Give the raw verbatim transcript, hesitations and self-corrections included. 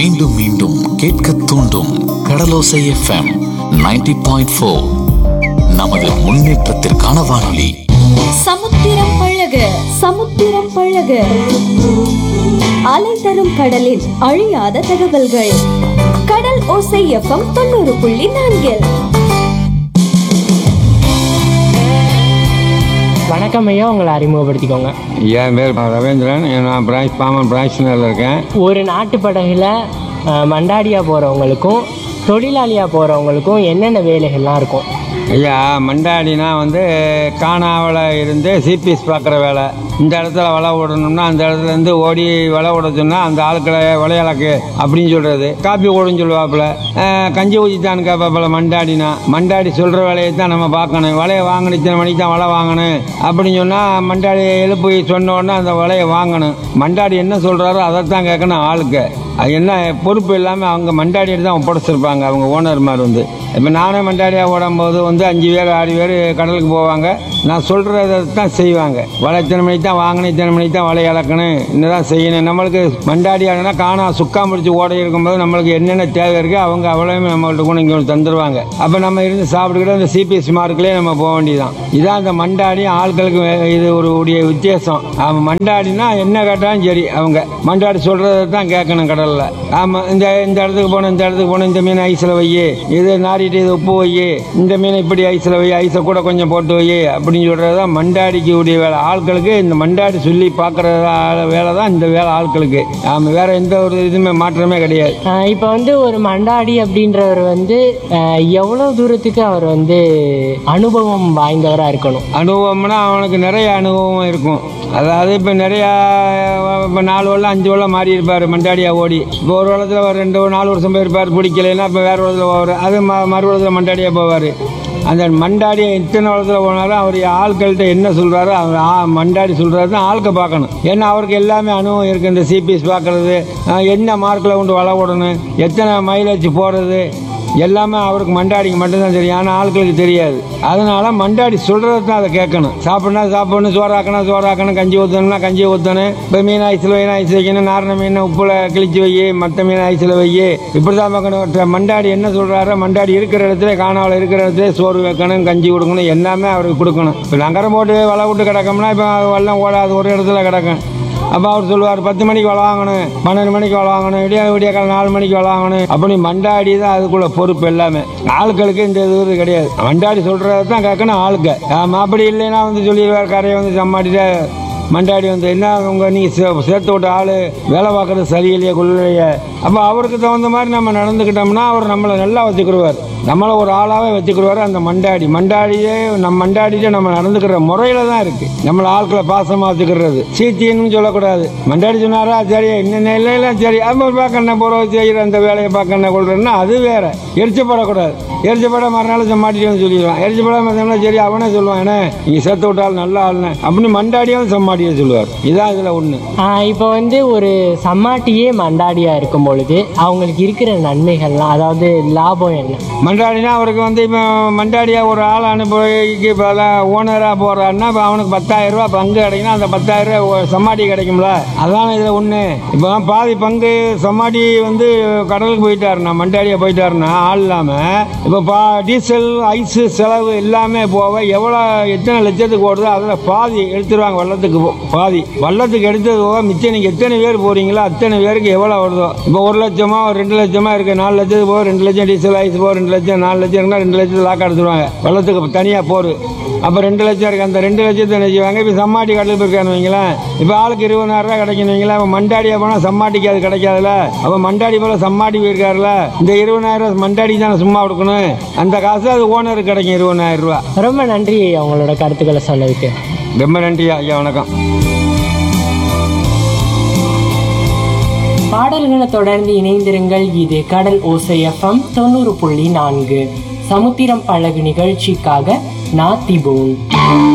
மீண்டும் மீண்டும் கேட்க தூண்டும் கடலோசை எஃப்எம் நைன்டி பாயிண்ட் ஃபோர். நமது முன்னேற்றத்திற்கான வானொலி. சமுத்திரம் பழக சமுத்திரம் பழக அலை தரும் கடலின் அழியாத தகவல்கள். கடல் ஓசை எஃப்எம் தொண்ணூறு புள்ளி நான்கில். வணக்கம் ஐயா, உங்களை அறிமுகப்படுத்திக்கோங்க. என் பேர் ரவீந்திரன். நான் பிரான்ச் பாமன் பிரான்ச்சில் இருக்கேன். ஒரு நாட்டு படகுல மண்டாடியாக போகிறவங்களுக்கும் தொழிலாளியாக போகிறவங்களுக்கும் என்னென்ன வேலைகள்லாம் இருக்கும்? ஐயா, மண்டாடினா வந்து காணாவில் இருந்து சிபிஎஸ் பார்க்குற வேலை. இந்த இடத்துல வலை விடணும்னா அந்த இடத்துல இருந்து ஓடி வலை விட சொன்னால் அந்த ஆட்களை வலையலக்கு அப்படின்னு சொல்கிறது. காப்பி ஓடுன்னு சொல்லுவாப்புல, கஞ்சி ஊற்றித்தான்னு கேட்பாப்புல. மண்டாடினா மண்டாடி சொல்கிற வேலையை தான் நம்ம பார்க்கணும். வலையை வாங்கணும், இத்தனை மணிக்கு தான் வலை வாங்கணும் அப்படின்னு சொன்னால் மண்டாடி எழுப்பி சொன்ன உடனே அந்த வலையை வாங்கணும். மண்டாடி என்ன சொல்கிறாரோ அதைத்தான் கேட்கணும் ஆளுக்கு. அது என்ன பொறுப்பு இல்லாமல் அவங்க மண்டாடிட்டு தான் ஒப்படைச்சிருப்பாங்க அவங்க ஓனர் மாதிரி. வந்து இப்போ நானே மண்டாடியாக ஓடும்போது வந்து அஞ்சு பேர் ஆறு பேர் கடலுக்கு போவாங்க. நான் சொல்கிறத தான் செய்வாங்க. வலை இத்தனை மணிக்கு தான் வாங்கணும், இத்தனை மணிக்கு தான் வலை இழக்கணும், இன்னதான் செய்யணும். நம்மளுக்கு மண்டாடியாகனா காணா சுக்கா முடிச்சு ஓட இருக்கும்போது நம்மளுக்கு என்னென்ன தேவை இருக்குது அவங்க அவ்வளோமே நம்மள்ட்ட கூட இங்கே தந்துடுவாங்க. அப்போ நம்ம இருந்து சாப்பிட்டுக்கிட்டு அந்த சிபிஎஸ் மார்க்லேயே நம்ம போக வேண்டியதான். இதான் அந்த மண்டாடி ஆட்களுக்கு இது ஒரு உடைய வித்தியாசம். அவன் மண்டாடினா என்ன கேட்டாலும் சரி, அவங்க மண்டாடி சொல்கிறத தான் கேட்கணும் கடலில். ஆமாம், இந்த இந்த இடத்துக்கு போகணும், இந்த இடத்துக்கு போகணும், இந்த மீன் ஐஸில் வை, இது நாரிட்டு இது உப்பு வை, இந்த மீன் இப்படி ஐஸில் வை, ஐஸை கூட கொஞ்சம் போட்டு வை அப்படின்னு சொல்கிறது தான் மண்டாடிக்கு உடைய வேலை. ஆட்களுக்கு இந்த மண்டாடி சொல்லி பார்க்குற வேலை தான் இந்த வேலை ஆட்களுக்கு. ஆமாம், வேற எந்த ஒரு இதுவுமே மாற்றமே கிடையாது. இப்போ வந்து ஒரு மண்டாடி அப்படின்றவர் வந்து எவ்வளோ தூரத்துக்கு அவர் வந்து அனுபவம் வாய்ந்தவராக இருக்கணும்? அனுபவம்னா அவனுக்கு நிறைய அனுபவம் இருக்கும். அதாவது இப்போ நிறையா இப்போ நாலு வருடம் அஞ்சு வருடம் மாறி இருப்பார் மண்டாடியாக ஓடி. இப்போ ஒரு வருடத்தில் ஒரு ரெண்டு நாலு வருஷம் போயிருப்பார், பிடிக்கலைன்னா இப்போ வேறு வருடத்தில் போவார். அது ம மறு வருடத்தில் மண்டாடியாக போவார். அந்த மண்டாடியை இத்தனை வருடத்தில் போனாலும் அவர் ஆட்கள்கிட்ட என்ன சொல்கிறாரோ அவர் மண்டாடி சொல்கிறது தான் ஆட்க பார்க்கணும். ஏன்னா அவருக்கு எல்லாமே அனுபவம் இருக்குது. இந்த சிபிஎஸ் பார்க்குறது, என்ன மார்க்கில் கொண்டு வலை விடணும், எத்தனை மைலேஜ் போடுறது எல்லாமே அவருக்கு மண்டாடிக்கு மட்டும்தான் தெரியும். ஆனால் ஆட்களுக்கு தெரியாது. அதனால மண்டாடி சொல்கிறது தான் அதை கேட்கணும். சாப்பிட்னா சாப்பிடணும், சோறாக்கணும் சோறாக்கணும், கஞ்சி ஊற்றணும்னா கஞ்சி ஊற்றணும். இப்போ மீன் ஐஸில் வை, ஐஸ் வைக்கணும், நாரண மீன் உப்புல கிழிச்சு வை, மற்ற மீன் ஐஸில் வை, இப்படி தான் பார்க்கணும். மண்டாடி என்ன சொல்கிறாரோ மண்டாடி இருக்கிற இடத்துல காணாவில் இருக்கிற இடத்துல சோறு வைக்கணும், கஞ்சி கொடுக்கணும், எல்லாமே அவருக்கு கொடுக்கணும். இப்போ நகரம் போட்டு வலை விட்டு கிடக்கோம்னா இப்போ வெள்ளம் ஓடாது, ஒரு இடத்துல கிடக்கும். அப்போ அவர் சொல்லுவார், பத்து மணிக்கு வலை வாங்கணும், பன்னெண்டு மணிக்கு வலை வாங்கணும், விடிய விடிய கால நாலு மணிக்கு வலை வாங்கணும் அப்படி மண்டாடி தான் அதுக்குள்ள பொறுப்பு. எல்லாமே ஆட்களுக்கு இந்த இது கிடையாது. மண்டாடி சொல்றதை தான் கேட்கணும் ஆளுக்கு. ஆமாம், அப்படி இல்லைன்னா வந்து சொல்லிடுவார், கரையை வந்து சம்மாட்டிட்டு மண்டாடி வந்து என்ன உங்க நீங்கள் சேர்த்து விட்ட ஆள் வேலை பார்க்குறது சரியில்லையே கொள்ளையே. அப்போ அவருக்கு தகுந்த மாதிரி நம்ம நடந்துக்கிட்டோம்னா அவர் நம்மளை நல்லா வச்சுக்கிடுவார், நம்மளை ஒரு ஆளாகவே வச்சுக்கிடுவார் அந்த மண்டாடி. மண்டாடியே நம்ம மண்டாடியே நம்ம நடந்துக்கிற முறையில தான் இருக்கு. நம்மளை ஆட்களை பாசமாக வச்சுக்கிறது, சீத்தின்னு சொல்லக்கூடாது. மண்டாடி சொன்னாரா சரி, இன்னும் இல்லைன்னா சரி, அது பார்க்கண்ண போகிற செய்கிற அந்த வேலையை பார்க்கண்ண கொள்றேன்னா அது வேற. எரிச்சப்படக்கூடாது. எரிச்சப்பட மறுநாள் மாட்டிட்டு வந்து சொல்லிடுவான். எரிச்சப்பட சரி அவனே சொல்லுவான், என்ன நீங்கள் சேர்த்து விட்டால் நல்ல ஆளுன்னு அப்படின்னு மண்டாடியும் சம்மாட்டியை சொல்லுவார். இதான் இதில் ஒன்று. இப்போ வந்து ஒரு சம்மாட்டியே மண்டாடியாக இருக்கும் பொழுது அவங்களுக்கு இருக்கிற நன்மைகள்லாம், அதாவது லாபம் என்ன? மண்டாடினா அவருக்கு வந்து இப்போ மண்டாடியாக ஒரு ஆள் அனுப்பி இப்போ ஓனராக போகிறாருன்னா இப்போ அவனுக்கு பத்தாயிரம் ரூபா பங்கு கிடைக்குன்னா அந்த பத்தாயிரம் ரூபா சம்மாட்டி கிடைக்கும்ல. அதான் இதில் ஒன்று. இப்போ பாதி பங்கு சம்மாட்டி வந்து கடலுக்கு போயிட்டாருன்னா மண்டாடியாக போயிட்டாருன்னா ஆள் இல்லாமல் இப்போ பா டீசல் ஐஸு செலவு எல்லாமே போக எவ்வளோ எத்தனை லட்சத்துக்கு ஓடுதோ அதில் பாதி எடுத்துருவாங்க. வெள்ளத்துக்கு பாதி வெள்ளத்துக்கு எடுத்தது போக மிச்சம் நீங்கள் எத்தனை பேர் போகிறீங்களோ அத்தனை பேருக்கு எவ்வளோ வருதோ. இப்போ ஒரு லட்சமா ஒரு ரெண்டு லட்சமா இருக்குது, நாலு லட்சத்துக்கு போக ரெண்டு லட்சம் டீசல் ஐஸ் போக ரெண்டு லட்சம் நாலு லட்சம் இருக்குன்னா ரெண்டு லட்சத்து லாக்கா எடுத்துருவாங்க வெள்ளத்துக்கு தனியாக போர். அப்போ ரெண்டு லட்சம் இருக்குது, அந்த ரெண்டு லட்சத்தை நினைச்சுவாங்க. இப்போ சம்மாட்டி கடலுக்கு போயிருக்கான்னு வைங்களேன், இப்போ ஆளுக்கு இருபதாயிரம் ரூபா கிடைக்கணும் வைங்களேன். இப்போ மண்டாடியாக போனால் சம்மாட்டிக்கு அது கிடைக்காதுல்ல. அப்போ மண்டாடி போல சம்மாட்டி போயிருக்காருல, இந்த இருபதாயிரம் ரூபா மண்டாடி தானே சும்மா கொடுக்கணும். அந்த காசு அது ஓனருக்கு கிடைக்கும் இருபதாயிரம் ரூபா. ரொம்ப நன்றி அவங்களோட கருத்துக்களை சொன்னதுக்கு. ரொம்ப நன்றி ஐயா, வணக்கம். பாடல்களை தொடர்ந்து இணைந்திருங்கள். இது கடல் ஓசை எஃப்எம் தொண்ணூறு புள்ளி நான்கு. சமுத்திரம் பழகு நிகழ்ச்சிக்காக நாத்திபோன்.